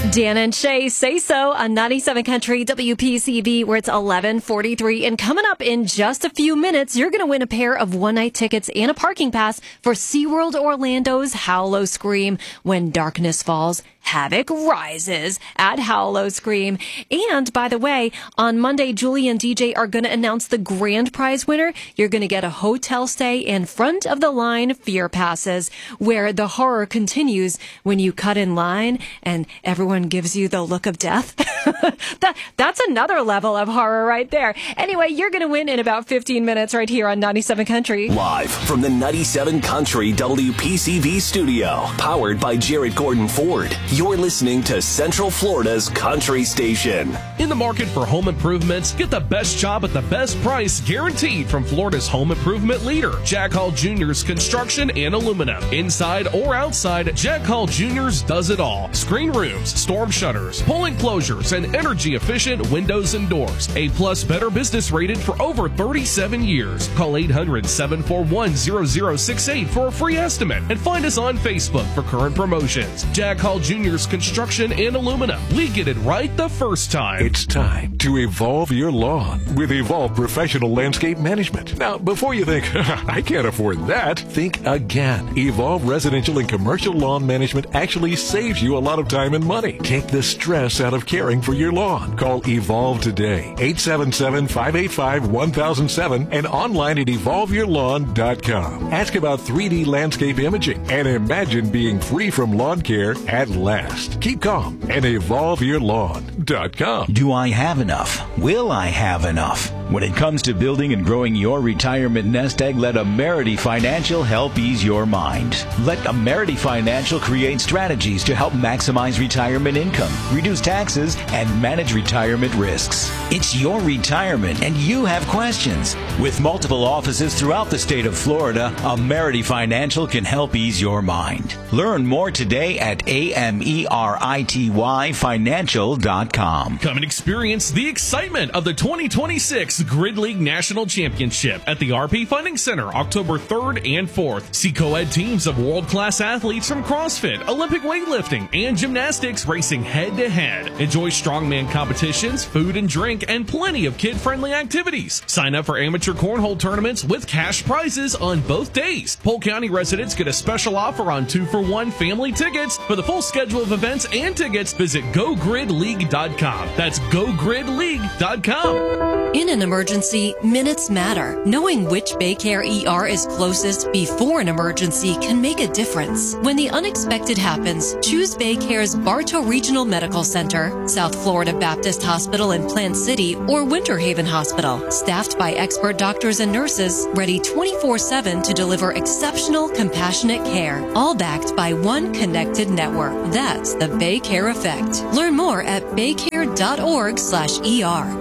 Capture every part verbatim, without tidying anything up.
Dan and Shay Say So on ninety-seven Country W P C V, where it's eleven forty-three. And coming up in just a few minutes, you're going to win a pair of one-night tickets and a parking pass for SeaWorld Orlando's Howlo Scream. When darkness falls, havoc rises at Howlo Scream. And by the way, on Monday, Julie and D J are going to announce the grand prize winner. You're going to get a hotel stay in front of the line Fear Passes, where the horror continues when you cut in line and everyone gives you the look of death. that That's another level of horror right there. Anyway, you're going to win in about fifteen minutes right here on ninety-seven Country. Live from the ninety-seven Country W P C V studio, powered by Jarrett Gordon Ford. You're listening to Central Florida's Country Station. In the market for home improvements, get the best job at the best price guaranteed from Florida's home improvement leader, Jack Hall Junior's Construction and Aluminum. Inside or outside, Jack Hall Junior's does it all. Screen rooms, storm shutters, pull enclosures, and energy-efficient windows and doors. A-plus Better Business rated for over thirty-seven years. Call eight hundred, seven four one, zero zero six eight for a free estimate and find us on Facebook for current promotions. Jack Hall Junior's Construction and Aluminum. We get it right the first time. It's time to evolve your lawn with Evolve Professional Landscape Management. Now, before you think, I can't afford that, think again. Evolve Residential and Commercial Lawn Management actually saves you a lot of time and money. Take the stress out of caring for your lawn. Call Evolve today, eight seven seven, five eight five, one thousand seven, and online at evolve your lawn dot com. Ask about three D landscape imaging and imagine being free from lawn care at last. Keep calm and evolve your lawn dot com. Do I have enough? Will I have enough? When it comes to building and growing your retirement nest egg, let Amerity Financial help ease your mind. Let Amerity Financial create strategies to help maximize retirement income, reduce taxes, and manage retirement risks. It's your retirement, and you have questions. With multiple offices throughout the state of Florida, Amerity Financial can help ease your mind. Learn more today at A M E R I T Y financial dot com. Come and experience the excitement of the twenty twenty-six Grid League National Championship at the R P Funding Center, October third and fourth. See co-ed teams of world-class athletes from CrossFit, Olympic weightlifting, and gymnastics racing head-to-head. Enjoy strongman competitions, food and drink, and plenty of kid-friendly activities. Sign up for amateur cornhole tournaments with cash prizes on both days. Polk County residents get a special offer on two-for-one family tickets. For the full schedule of events and tickets, visit go grid league dot com. That's go grid league dot com. In an emergency, minutes matter. Knowing which Baycare E R is closest before an emergency can make a difference. When the unexpected happens, choose Baycare's Bartow Regional Medical Center, South Florida Baptist Hospital in Plant City, or Winter Haven Hospital. Staffed by expert doctors and nurses, ready twenty-four seven to deliver exceptional, compassionate care. All backed by one connected network. That's the Baycare Effect. Learn more at baycare dot org slash E R.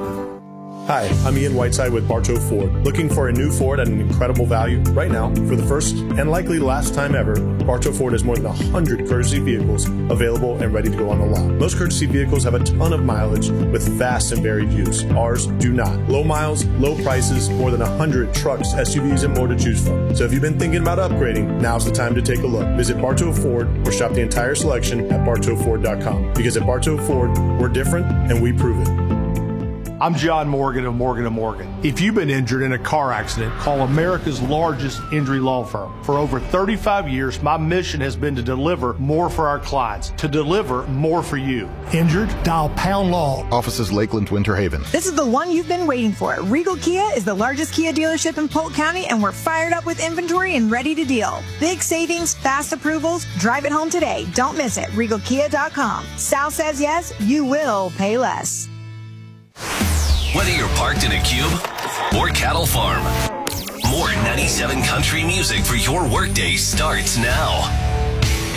Hi, I'm Ian Whiteside with Bartow Ford. Looking for a new Ford at an incredible value? Right now, for the first and likely last time ever, Bartow Ford has more than one hundred courtesy vehicles available and ready to go on the lot. Most courtesy vehicles have a ton of mileage with vast and varied use. Ours do not. Low miles, low prices, more than one hundred trucks, S U Vs, and more to choose from. So if you've been thinking about upgrading, now's the time to take a look. Visit Bartow Ford or shop the entire selection at bartow ford dot com. Because at Bartow Ford, we're different and we prove it. I'm John Morgan of Morgan and Morgan. If you've been injured in a car accident, call America's largest injury law firm. For over thirty-five years, my mission has been to deliver more for our clients, to deliver more for you. Injured? Dial Pound Law. Offices Lakeland, Winter Haven. This is the one you've been waiting for. Regal Kia is the largest Kia dealership in Polk County, and we're fired up with inventory and ready to deal. Big savings, fast approvals. Drive it home today. Don't miss it. regal kia dot com. Sal says yes, you will pay less. Whether you're parked in a cube or cattle farm, more ninety-seven Country music for your workday starts now.